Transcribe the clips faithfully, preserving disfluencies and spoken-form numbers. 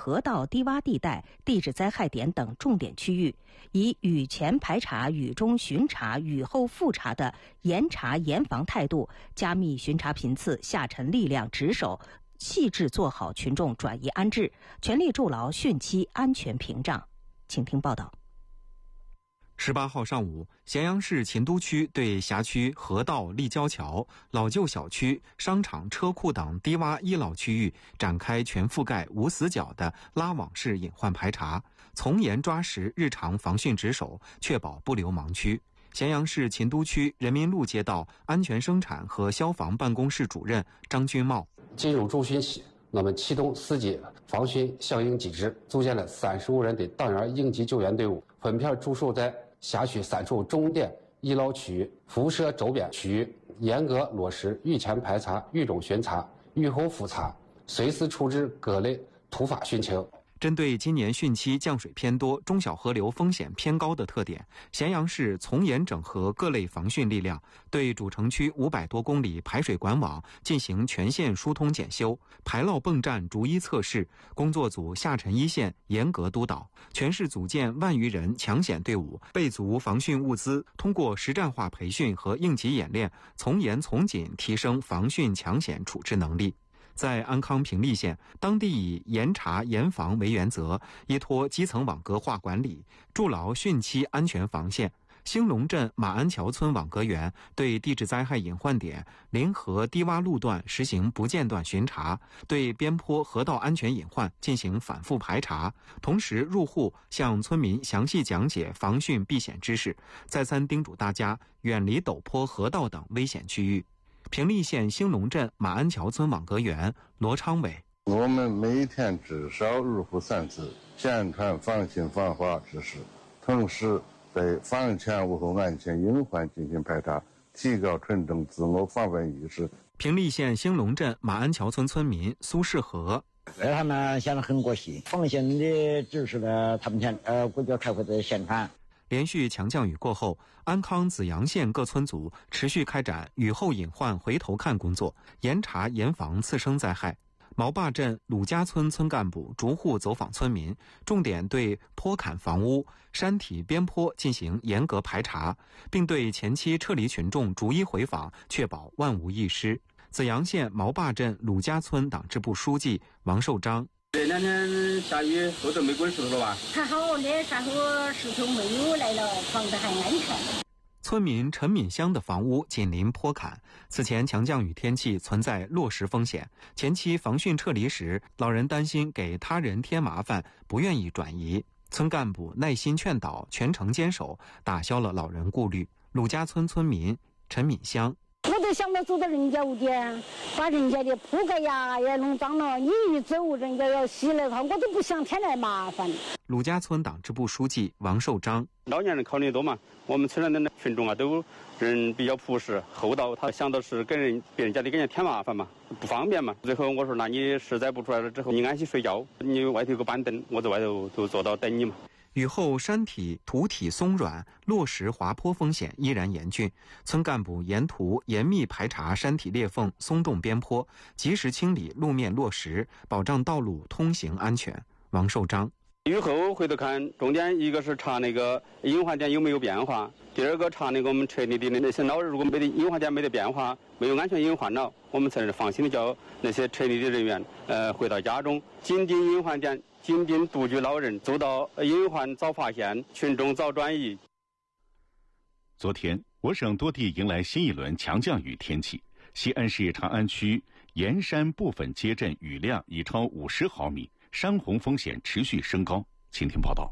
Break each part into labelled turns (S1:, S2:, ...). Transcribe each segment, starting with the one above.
S1: 河道低洼地带、地质灾害点等重点区域，以雨前排查、雨中巡查、雨后复查的严查严防态度，加密巡查频次，下沉力量，值守细致做好群众转移安置，全力筑牢汛期安全屏障。请听报道。
S2: 十八号上午，咸阳市秦都区对辖区河道、立交桥、老旧小区、商场、车库等低洼医老区域展开全覆盖、无死角的拉网式隐患排查，从严抓实日常防汛值守，确保不留盲区。咸阳市秦都区人民路街道安全生产和消防办公室主任张军茂：
S3: 进入中汛期，我们启动四级防汛响应机制，组建了三十五人的党员应急救援队伍，分片驻守在辖区三处重点医疗区域、辐射周边区域，严格落实雨前排查、雨中巡查、雨后复查，随时处置各类突发汛情。
S2: 针对今年汛期降水偏多、中小河流风险偏高的特点，咸阳市从严整合各类防汛力量，对主城区五百多公里排水管网进行全线疏通检修，排涝泵站逐一测试，工作组下沉一线严格督导，全市组建万余人抢险队伍，备足防汛物资，通过实战化培训和应急演练，从严从紧提升防汛抢险处置能力。在安康平利县，当地以严查严防为原则，依托基层网格化管理，筑牢汛期安全防线。兴隆镇马鞍桥村网格员对地质灾害隐患点、临河低洼路段实行不间断巡查，对边坡河道安全隐患进行反复排查，同时入户向村民详细讲解防汛避险知识，再三叮嘱大家远离陡坡河道等危险区域。平利县兴隆镇马鞍桥村网格员罗昌伟：
S4: 我们每天至少入户三次，宣传防汛防滑知识，同时对房前屋后安全隐患进行排查，提高群众自我防范意识。
S2: 平利县兴隆镇马鞍桥村村民苏世和：
S5: 呃，他们现在很过细，防汛的知识呢，他们现呃国家开会的宣传。
S2: 连续强降雨过后，安康紫阳县各村组持续开展雨后隐患回头看工作，严查严防次生灾害。毛坝镇鲁家村村干部逐户走访村民，重点对坡坎房屋、山体边坡进行严格排查，并对前期撤离群众逐一回访，确保万无一失。紫阳县毛坝镇鲁家村党支部书记王寿章：
S6: 这两天下雨后头没滚石头了吧？
S7: 还好的，啥时候石头没有来了，房子还安全。
S2: 村民陈敏香的房屋紧邻坡坎，此前强降雨天气存在落石风险，前期防汛撤离时，老人担心给他人添麻烦，不愿意转移。村干部耐心劝导，全程坚守，打消了老人顾虑。鲁家村村民陈敏香：
S7: 我都想到走到人家屋里，把人家的铺盖呀也弄脏了，你一走人家要洗了它，我都不想添来麻烦。
S2: 鲁家村党支部书记王寿章：
S6: 老年人考虑多嘛，我们村上的群众啊都人比较朴实厚道，他想到是给人别人家里给人家添麻烦嘛，不方便嘛。最后我说，那你实在不出来了之后，你安心睡觉，你外头有个板凳，我在外头就坐到等你嘛。
S2: 雨后山体土体松软，落石滑坡风险依然严峻，村干部沿途严密排查山体裂缝、松动边坡，及时清理路面落石，保障道路通行安全。王寿章：
S6: 雨后回头看，重点一个是查那个隐患点有没有变化，第二个查那个我们撤离的那些老人，如果没得隐患点没得变化，没有安全隐患了，我们才是放心的叫那些撤离的人员呃回到家中，紧盯隐患点，紧盯杜绝老人，做到隐患早发现，群众早转移。
S8: 昨天，我省多地迎来新一轮强降雨天气，西安市长安区盐山部分街镇雨量已超五十毫米。山洪风险持续升高。请听报道。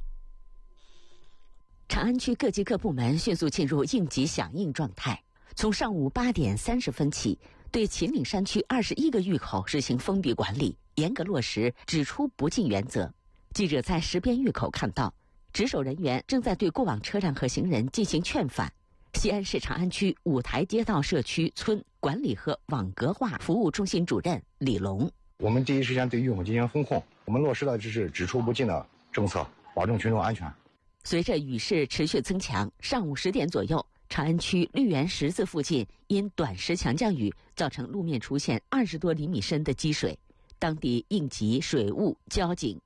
S9: 长安区各级各部门迅速进入应急响应状态，从上午八点三十分起，对秦岭山区二十一个峪口实行封闭管理，严格落实只出不进原则。记者在石边峪口看到，值守人员正在对过往车辆和行人进行劝返。西安市长安区五台街道社区村管理和网格化服务中心主任李龙：
S10: 我们第一时间对峪口进行封控，我们落实的就是只出不进的政策，保证群众安全。
S9: 随着雨势持续增强，上午十点左右，长安区绿园十字附近因短时强降雨造成路面出现二十多厘米深的积水，当地应急、水务、交警、